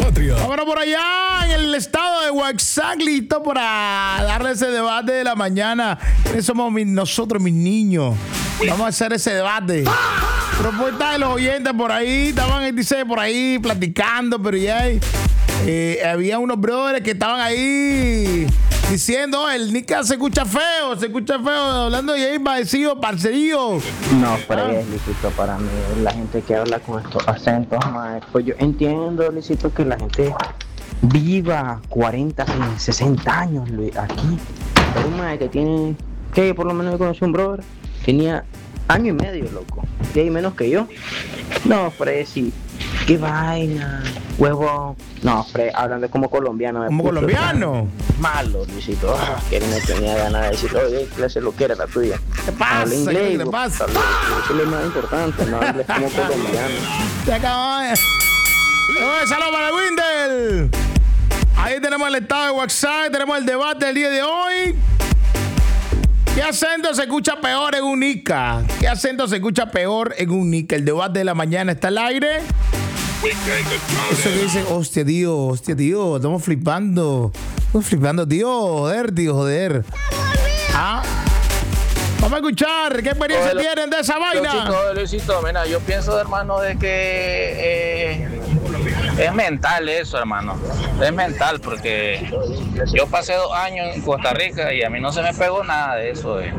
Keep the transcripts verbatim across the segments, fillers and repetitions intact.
patria. Vámonos por allá en el estado de Oaxaca, listo para darle ese debate de la mañana. ¿Quiénes somos mi- nosotros, mis niños? Vamos a hacer ese debate. Propuesta de los oyentes por ahí, estaban, dice, por ahí platicando, pero ya hay, eh, había unos brothers que estaban ahí diciendo, oh, el Nica se escucha feo, se escucha feo, hablando de ahí parecido, parcerío. No, fregues, Luisito, para mí, la gente que habla con estos acentos, mae, pues yo entiendo, Luisito, que la gente viva cuarenta, sesenta años, Luis, aquí. Pero un mae que tiene, que por lo menos yo conocí un brother, tenía año y medio, loco, y hay menos que yo. No, Fred, sí, qué vaina, huevo. No, Fred, hablando como colombiano. Como colombiano. Malo, Luisito, ah, que no tenía ganas de decir, oye, ¿qué clase lo quiere la tuya? ¿Qué pasa? Habla inglés, ¿Qué te pasa? Eso es lo más importante, no hables como colombiano. Se acabó. Oye, saludos para Windel. Ahí tenemos el estado de WhatsApp, tenemos el debate del día de hoy. ¿Qué acento se escucha peor en un Nica? ¿Qué acento se escucha peor en un Nica? El debate de la mañana está al aire. Eso que dicen, hostia, tío, hostia, tío, estamos flipando. Estamos flipando, tío, joder, tío, joder. Ah. Vamos a escuchar, ¿qué experiencia Oye, tienen de esa vaina? Luisito, Luisito, mira, yo pienso, hermano, de que eh, es mental eso, hermano. Es mental, porque yo pasé dos años en Costa Rica y a mí no se me pegó nada de eso, de,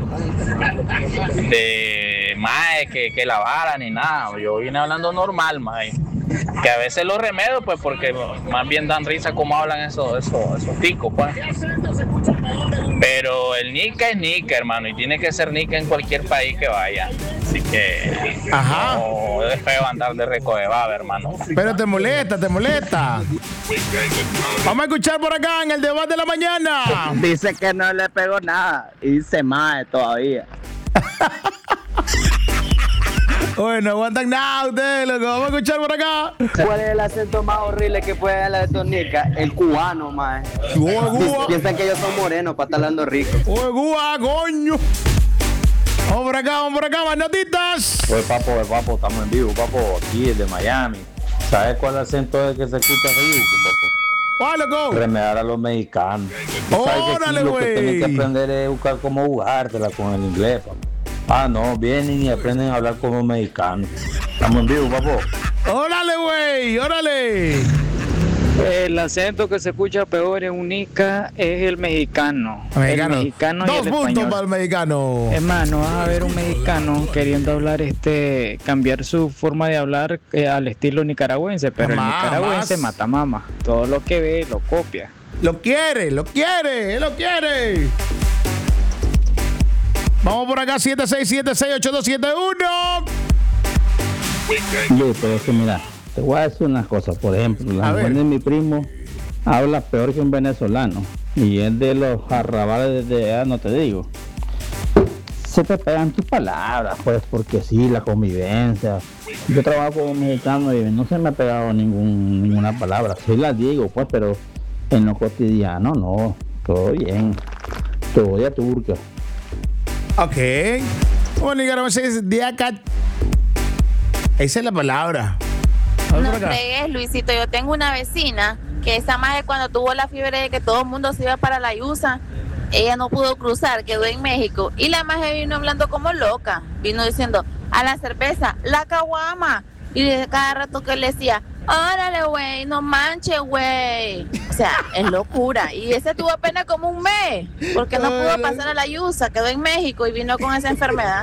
de mae, que, que la vara ni nada. Yo vine hablando normal, mae. Que a veces los remedio, pues, porque más bien dan risa como hablan esos, esos, esos ticos, pues. Pero el Nica es Nica, hermano, y tiene que ser Nica en cualquier país que vaya. Así que Ajá. no es feo andar de recogebaba, hermano. Pero te molesta, te molesta. Vamos a escuchar por acá en el debate de la mañana. Dice que no le pegó nada y dice mae todavía. Bueno, aguantan nada ustedes, loco. Vamos a escuchar por acá. ¿Cuál es el acento más horrible que puede dar la de Tonica? El cubano, mae. Oye, Gua. Piensan que ellos son morenos para estar hablando rico. Oye, Gua, coño. Vamos por acá, vamos por acá, más notitas. Pues papo, pues, papo, estamos en vivo, papo, aquí desde Miami. ¿Sabes cuál acento es que se escucha feo, papo? ¡Ah, loco! Remedar a los mexicanos. ¿Tú sabes que aquí ¡Órale, lo que tienen que güey! aprender es buscar cómo jugártela con el inglés, papo? Ah, no, vienen y aprenden a hablar como mexicanos. Estamos en vivo, papo. ¡Órale, güey! ¡Órale! El acento que se escucha peor en un Nica es el mexicano. Mexicano. El mexicano y Dos el puntos español. para el mexicano. Hermano, vas a ver un mexicano queriendo hablar, este, cambiar su forma de hablar eh, al estilo nicaragüense, pero Jamás, el nicaragüense jamás. mata mama. Todo lo que ve lo copia. Lo quiere, lo quiere, él lo quiere. Vamos por acá, siete seis siete seis ocho dos siete uno. Luis, pero es que mira, te voy a decir unas cosas. Por ejemplo, la A ver. mujer de mi primo habla peor que un venezolano. Y es de los arrabales de allá, no te digo. Se te pegan tus palabras, pues, porque sí, la convivencia. Yo trabajo como mexicano y no se me ha pegado ningún, ninguna palabra. Sí la digo, pues, pero en lo cotidiano, no. Todo bien. Todo de turca. Ok. Bueno, nicaragüense es de acá. Esa es la palabra. Vamos No por acá. fregues, Luisito. Yo tengo una vecina que esa maje cuando tuvo la fiebre de que todo el mundo se iba para la Yusa, ella no pudo cruzar, quedó en México. Y la maje vino hablando como loca. Vino diciendo, a la cerveza, la caguama. Y de cada rato que le decía, órale, güey, no manches, güey. O sea, es locura. Y ese tuvo apenas como un mes, porque no pudo pasar a la Yusa, quedó en México y vino con esa enfermedad.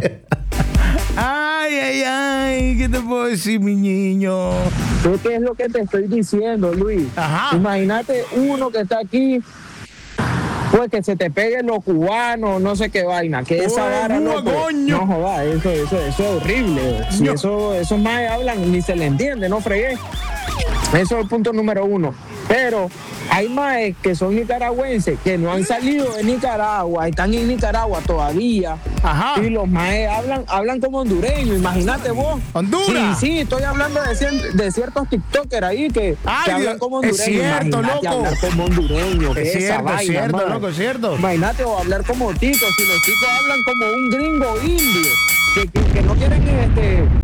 Ay, ay, ay, ¿qué te puedo decir, mi niño? ¿Qué es lo que te estoy diciendo, Luis? Ajá. Imagínate uno que está aquí, pues que se te pegue los cubanos, no sé qué vaina, que esa Oye, vara, Gua, loco, coño. no jodas, eso, eso, eso es horrible. Si No. eso, esos más hablan, ni se le entiende, no fregué. Eso es el punto número uno. Pero hay maes que son nicaragüenses que no han salido de Nicaragua, están en Nicaragua todavía. Ajá. Y los maes hablan, hablan como hondureños, imagínate vos. Honduras. Sí, sí, estoy hablando de, cier- de ciertos TikTokers ahí que, Ay, que hablan Dios, como es hondureños. cierto, Imagínate loco. hablar como hondureño, que Es esa cierto, es vaina, cierto, mae. loco, es cierto. Imagínate o hablar como ticos, si los ticos hablan como un gringo indio, que, que, que no quieren este, que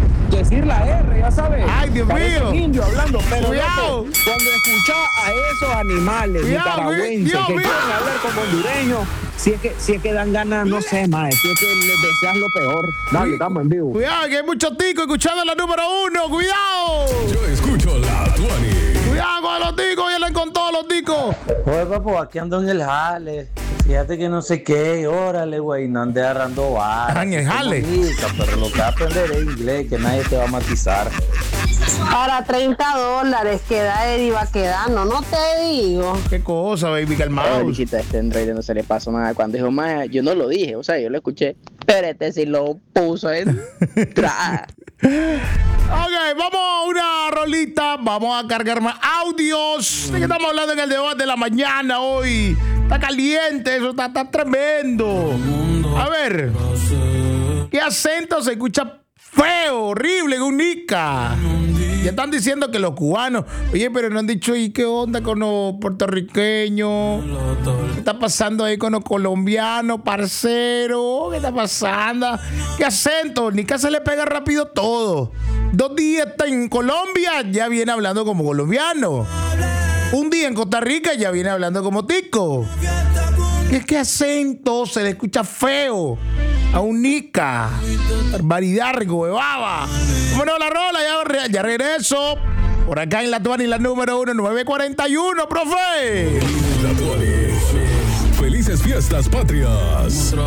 decir la R, ya sabes. Ay, Dios Parecen mío. indio hablando, pero Cuidado. loco, cuando escuchás a esos animales Cuidado, nicaragüenses Dios que mío. quieren hablar como hondureños, si es que, si es que dan ganas, no sé, más, si es que les deseas lo peor. Dale, estamos en vivo. Cuidado, que hay muchos ticos escuchando la número uno. Cuidado. Yo escucho la Tuani. Cuidado con los ticos. Ya le con todos los ticos. Oye, papo, aquí ando en el jale. Fíjate que no sé qué, órale, güey, no ande agarrando varas. Ah, en el jale. Bonita, pero lo que va a aprender es inglés, que nadie te va a matizar. Para treinta dólares queda Eddie va quedando, no te digo. Qué cosa, baby, calmado. Felicita, este Android no se le pasó nada. Cuando dijo más, yo no lo dije, o sea, yo lo escuché, pero este sí lo puso en tra- Ok, vamos a una rolita. Vamos a cargar más audios. ¿De qué estamos hablando en el debate de la mañana hoy? Está caliente, eso está, está tremendo. A ver, ¿qué acento se escucha feo, horrible, en un nica? Ya están diciendo que los cubanos. Oye, pero no han dicho, ¿y qué onda con los puertorriqueños? ¿Qué está pasando ahí con los colombianos, parcero? ¿Qué está pasando? ¿Qué acento? Nica se le pega rápido todo. Dos días está en Colombia, ya viene hablando como colombiano. Un día en Costa Rica ya viene hablando como tico. ¿Qué, qué acento se le escucha feo a un nica? Barbaridad, baba. Vámonos a la rola, ya, ya regreso. Por acá en la Tuani, la número uno, nueve cuarenta y uno, profe. La Tuani. Felices fiestas patrias.